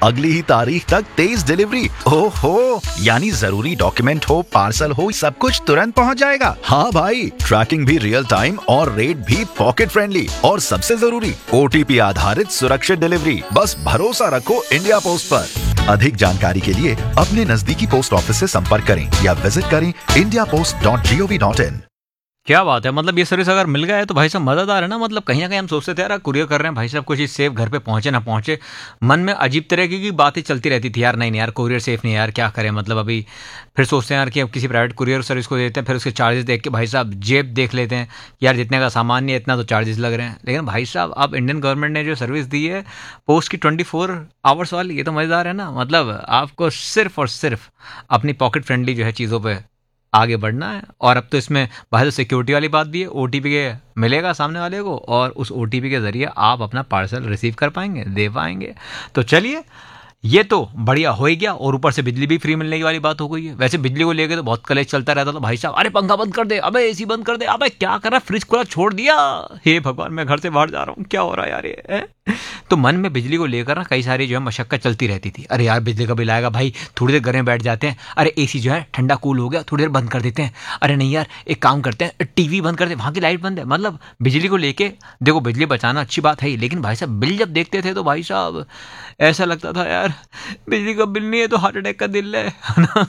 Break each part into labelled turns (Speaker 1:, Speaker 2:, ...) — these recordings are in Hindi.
Speaker 1: अगली ही तारीख तक तेज डिलीवरी। ओहो, यानी जरूरी डॉक्यूमेंट हो, पार्सल हो, सब कुछ तुरंत पहुंच जाएगा। हाँ भाई, ट्रैकिंग भी रियल टाइम और रेट भी पॉकेट फ्रेंडली, और सबसे जरूरी OTP आधारित सुरक्षित डिलीवरी। बस भरोसा रखो इंडिया पोस्ट पर। अधिक जानकारी के लिए अपने नजदीकी पोस्ट ऑफिस से संपर्क करें या विजिट करें indiapost.gov.in।
Speaker 2: क्या बात है, मतलब ये सर्विस अगर मिल गया है तो भाई साहब मददगार है ना। मतलब कहीं ना कहीं हम सोचते थे यार कुरियर कर रहे हैं भाई साहब, कुछ चीज़ सेफ घर पे पहुंचे ना पहुंचे, मन में अजीब तरह की बातें चलती रहती थी यार। नहीं नहीं यार, कुरियर सेफ नहीं यार, क्या करें। मतलब अभी फिर सोचते हैं यार कि अब किसी प्राइवेट कुरियर सर्विस को देते हैं, फिर उसके चार्जेस देख के भाई साहब जेब देख लेते हैं यार, जितने का सामान नहीं है इतना तो चार्जेस लग रहे हैं। लेकिन भाई साहब अब इंडियन गवर्नमेंट ने जो सर्विस दी है पोस्ट की 24 आवर्स वाली, ये तो मज़ेदार है ना। मतलब आपको सिर्फ और सिर्फ अपनी पॉकेट फ्रेंडली जो है चीज़ों पर आगे बढ़ना है। और अब तो इसमें भाई तो सिक्योरिटी वाली बात भी है, OTP के मिलेगा सामने वाले को, और उस OTP के ज़रिए आप अपना पार्सल रिसीव कर पाएंगे, दे पाएंगे। तो चलिए, ये तो बढ़िया हो ही गया, और ऊपर से बिजली भी फ्री मिलने की वाली बात हो गई है। वैसे बिजली को लेके तो बहुत कलेश चलता रहता था भाई साहब, अरे पंखा बंद कर दे, अबे AC बंद कर दे, अबे क्या कर रहा है, फ्रिज खुला छोड़ दिया, हे भगवान मैं घर से बाहर जा रहा हूँ, क्या हो रहा है यार ये है? तो मन में बिजली को लेकर ना कई सारी जो है मशक्कत चलती रहती थी। अरे यार बिजली का बिल आएगा भाई, थोड़ी देर घर में बैठ जाते हैं, अरे AC जो है ठंडा कूल हो गया, थोड़ी देर बंद कर देते हैं। अरे नहीं यार एक काम करते हैं, TV बंद कर दे, वहाँ की लाइट बंद है। मतलब बिजली को लेके देखो, बिजली बचाना अच्छी बात है, लेकिन भाई साहब बिल जब देखते थे तो भाई साहब ऐसा लगता था यार बिजली का बिल नहीं है तो हार्ट अटैक का दिल है ना।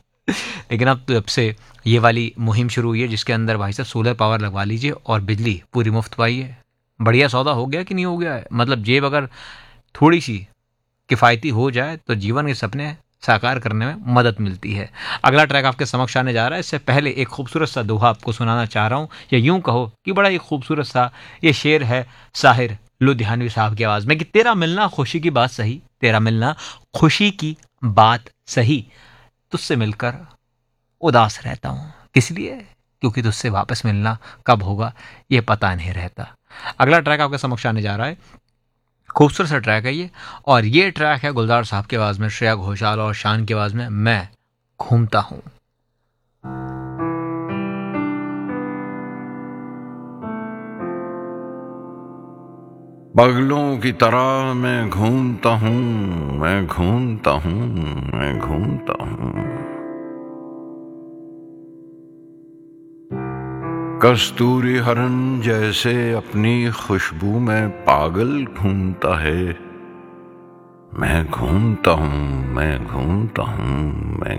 Speaker 2: लेकिन अब तो जब से ये वाली मुहिम शुरू हुई है जिसके अंदर भाई साहब सोलर पावर लगवा लीजिए और बिजली पूरी मुफ्त पाइए, बढ़िया सौदा हो गया कि नहीं हो गया है। मतलब जेब अगर थोड़ी सी किफ़ायती हो जाए तो जीवन के सपने साकार करने में मदद मिलती है। अगला ट्रैक आपके समक्ष आने जा रहा है, इससे पहले एक खूबसूरत सा दोहा आपको सुनाना चाह रहा हूँ, या यूं कहो कि बड़ा ही खूबसूरत सा ये शेर है साहिर लुधियानवी साहब की आवाज़ में कि तेरा मिलना खुशी की बात सही, तेरा मिलना खुशी की बात सही, तुझसे मिलकर उदास रहता हूँ, किस लिए? क्योंकि तुझसे वापस मिलना कब होगा ये पता नहीं रहता। अगला ट्रैक आपके समक्ष आने जा रहा है, खूबसूरत सा ट्रैक है ये, और ये ट्रैक है गुलजार साहब की आवाज़ में, श्रेया घोषाल और शान की आवाज़ में, मैं घूमता हूँ।
Speaker 3: पगलों की तरह मैं घूमता हूँ, मैं घूमता हूँ, मैं घूमता हूँ। कस्तूरी हरन जैसे अपनी खुशबू में पागल घूमता है। मैं घूमता हूँ, मैं घूमता हूँ, मैं